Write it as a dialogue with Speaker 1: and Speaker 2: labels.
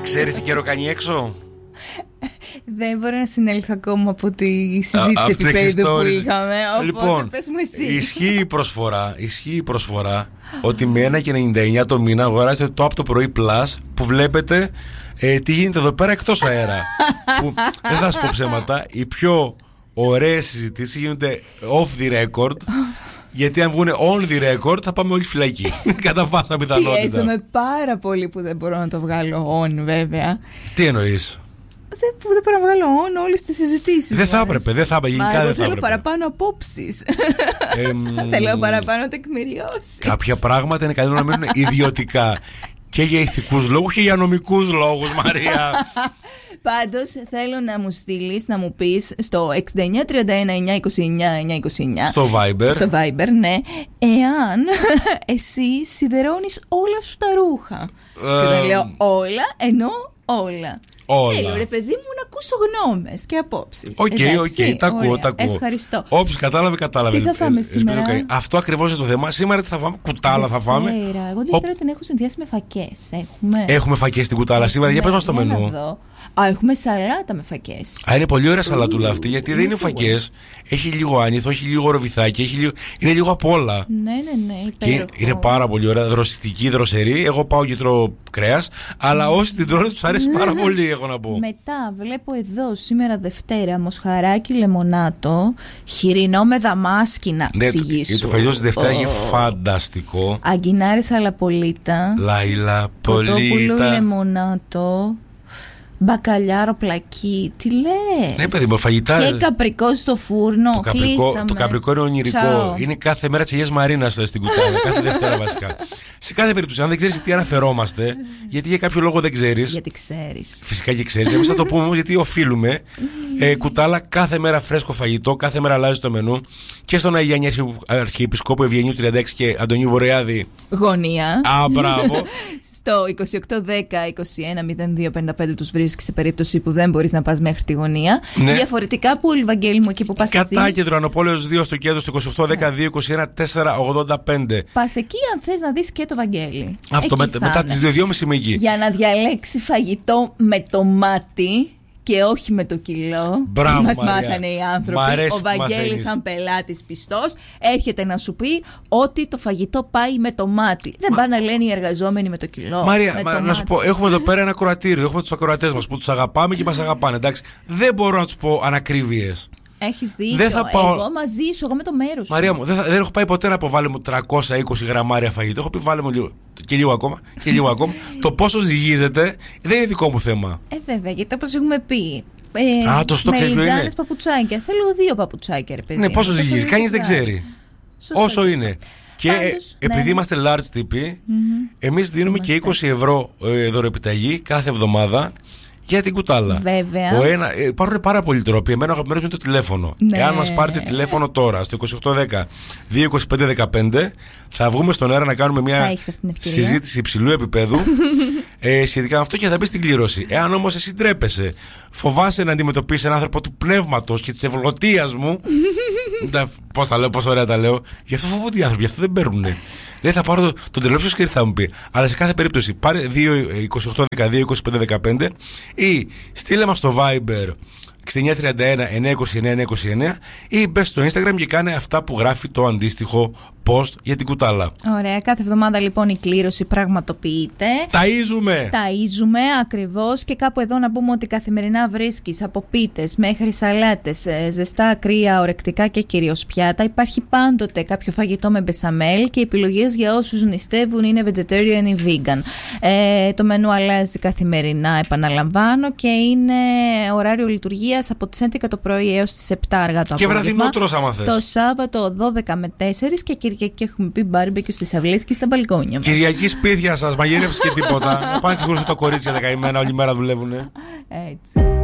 Speaker 1: Ξέρεις τι καιρό κάνει έξω?
Speaker 2: Δεν μπορώ να συνέλθω ακόμα από τη συζήτηση επίπεδου που είχαμε. Οπότε
Speaker 1: λοιπόν,
Speaker 2: πες μου εσύ.
Speaker 1: Ισχύει η προσφορά ότι με 1,99 το μήνα αγοράζετε το από το πρωί Plus που βλέπετε τι γίνεται εδώ πέρα εκτός αέρα. Που, δεν θα σου πω ψέματα, οι πιο ωραίες συζητήσεις γίνονται off the record. Γιατί αν βγουν on the record θα πάμε όλοι φυλακή. Κατά πάσα πιθανότητα.
Speaker 2: Πιέζομαι πάρα πολύ που δεν μπορώ να το βγάλω on, βέβαια.
Speaker 1: Τι εννοείς?
Speaker 2: Δεν μπορώ να βγάλω on όλες τις συζητήσεις.
Speaker 1: Δεν θα έπρεπε.
Speaker 2: Εγώ θέλω παραπάνω απόψεις. Θέλω παραπάνω τεκμηριώσεις.
Speaker 1: Κάποια πράγματα είναι καλύτερο να μείνουν ιδιωτικά. Και για ηθικούς λόγους και για νομικούς λόγους, Μαρία.
Speaker 2: Πάντως θέλω να μου στείλεις, να μου πεις στο 6931 929 929
Speaker 1: στο Viber,
Speaker 2: ναι, εάν εσύ σιδερώνεις όλα σου τα ρούχα. Και όταν λέω όλα, εννοώ όλα. Θέλω, ρε παιδί μου, να ακούσω γνώμες και απόψεις.
Speaker 1: Οκ, τα ακούω.
Speaker 2: Ευχαριστώ.
Speaker 1: Όποιος κατάλαβε.
Speaker 2: Τι θα φάμε σήμερα?
Speaker 1: Αυτό ακριβώς είναι το θέμα. Σήμερα τι θα φάμε? Κουτάλα θα φάμε.
Speaker 2: Εγώ δεν ξέρω, την έχω συνδυάσει με φακές.
Speaker 1: Έχουμε φακές στην κουτάλα σήμερα. Για πες μας το μενού.
Speaker 2: Έχουμε σαλάτα με φακές.
Speaker 1: Είναι πολύ ωραία σαλατούλα αυτή, γιατί δεν είναι φακές. Έχει λίγο άνηθο, έχει λίγο ροβιθάκι, είναι λίγο απ' όλα.
Speaker 2: Ναι.
Speaker 1: Και είναι πάρα πολύ ωραία, δροσιστική, δροσερή. Εγώ πάω και τρώω κρέας, αλλά όσοι την τρώνε τους αρέσει πάρα πολύ, έχω να πω.
Speaker 2: Μετά βλέπω εδώ σήμερα Δευτέρα μοσχαράκι λεμονάτο, χοιρινό με δαμάσκι, να εξηγήσω.
Speaker 1: Ναι, το φαγητό της Δευτέρα είναι φανταστικό.
Speaker 2: Αγκινάρι σαλαπολίτα, κοτόπουλο λεμονάτο, μπακαλιάρο πλακί. Τι λες?
Speaker 1: Ναι, παιδί μου, φαγητά.
Speaker 2: Και καπρικό στο φούρνο.
Speaker 1: Το καπρικό είναι ονειρικό. Είναι κάθε μέρα της Αγίας Μαρίνας στην κουτάλα. Κάθε Δευτέρα βασικά. Σε κάθε περίπτωση, αν δεν ξέρεις τι αναφερόμαστε, γιατί για κάποιο λόγο δεν ξέρεις.
Speaker 2: Γιατί ξέρεις.
Speaker 1: Φυσικά και ξέρεις. Εμείς θα το πούμε όμως γιατί οφείλουμε. Κουτάλα, κάθε μέρα φρέσκο φαγητό, κάθε μέρα αλλάζει το μενού. Και στον Αγιάννη Αρχιεπισκόπου Ευγενίου 36 και Αντωνίου Βορειάδη.
Speaker 2: Γωνία.
Speaker 1: Μπράβο.
Speaker 2: Στο 2810-21-0255 τους βρίσκεις σε περίπτωση που δεν μπορείς να πας μέχρι τη γωνία. Ναι. Διαφορετικά που, Ευαγγέλη μου, εκεί που πας εσύ.
Speaker 1: Κατάκεντρο Ανοπόλεως 2 στο κέντρο στο 2810-221-485.
Speaker 2: Πας εκεί αν θες να δεις και το Βαγγέλη.
Speaker 1: Αυτό μετά τις 2:30 είμαι εκεί.
Speaker 2: Για να διαλέξει φαγητό με το μάτι και όχι με το κιλό.
Speaker 1: Μπράβο,
Speaker 2: μας μάθανε οι άνθρωποι. Ο Βαγγέλης, σαν πελάτης πιστός, έρχεται να σου πει ότι το φαγητό πάει με το μάτι. Δεν πάνε να λένε οι εργαζόμενοι με το κιλό.
Speaker 1: Μαρία, να σου πω, έχουμε εδώ πέρα ένα ακροατήριο. Έχουμε τους ακροατές μας που τους αγαπάμε και μας αγαπάνε. Εντάξει, δεν μπορώ να τους πω ανακρίβειες.
Speaker 2: Έχεις δίκιο. Εγώ μαζί σου, εγώ με το μέρος σου.
Speaker 1: Μαρία μου, δεν έχω πάει ποτέ να αποβάλει μου 320 γραμμάρια φαγητό. Έχω πει βάλε μου λίγο. Και λίγο ακόμα. Το πόσο ζυγίζεται δεν είναι δικό μου θέμα.
Speaker 2: Βέβαια, γιατί όπως έχουμε πει.
Speaker 1: Το στόκ ποιο είναι?
Speaker 2: Παπουτσάκια. Θέλω 2 παπουτσάκια, ρε παιδί.
Speaker 1: Ναι, πόσο ζυγίζει. Κανείς δεν ξέρει. Όσο είναι. Και επειδή είμαστε large τύποι, εμείς δίνουμε και 20 ευρώ δωρεπιταγή κάθε εβδομάδα για την κουτάλα.
Speaker 2: Βέβαια.
Speaker 1: Υπάρχουν πάρα πολλοί τρόποι. Εμένα αγαπημένος είναι το τηλέφωνο. Ναι. Εάν μας πάρετε τηλέφωνο τώρα στο 2810-22515, θα βγούμε στον αέρα να κάνουμε μια συζήτηση υψηλού επίπεδου σχετικά με αυτό και θα μπει στην κλήρωση. Εάν όμως εσύ ντρέπεσαι, φοβάσαι να αντιμετωπίσεις έναν άνθρωπο του πνεύματος και της ευλωτίας μου. Πώς τα λέω, πόσο ωραία τα λέω. Γι' αυτό φοβούνται οι άνθρωποι, γι' αυτό δεν παίρνουν. Δεν θα πάρω τον τελείωψο και θα μου πει. Αλλά σε κάθε περίπτωση πάρε 2812-22515 ή στείλε μας στο Viber 6931-929-929 ή μπες στο Instagram και κάνε αυτά που γράφει το αντίστοιχο post για την κουτάλα.
Speaker 2: Ωραία, κάθε εβδομάδα λοιπόν η κλήρωση πραγματοποιείται. Ταΐζουμε ακριβώς και κάπου εδώ να πούμε ότι καθημερινά βρίσκεις από πίτες μέχρι σαλάτες, ζεστά, κρύα, ορεκτικά και κυρίως πιάτα. Υπάρχει πάντοτε κάποιο φαγητό με μπεσαμέλ και οι επιλογές για όσους νηστεύουν είναι vegetarian ή vegan. Το μενού αλλάζει καθημερινά, επαναλαμβάνω, και είναι ωράριο λειτουργίας από τις 11 το πρωί έως τις 7 αργά το απόγευμα.
Speaker 1: Και βραδινό τρως άμα θες.
Speaker 2: Το Σάββατο 12 με 4 και Κυριακή έχουμε πει μπάρμπεκιου στις αυλές και στα μπαλκόνια μας.
Speaker 1: Κυριακή σπίτια σας, μαγειρεύεις και τίποτα. Πάνε ξεχωρίσουν το κορίτσι για τα καημένα, όλη μέρα δουλεύουνε.
Speaker 2: Έτσι.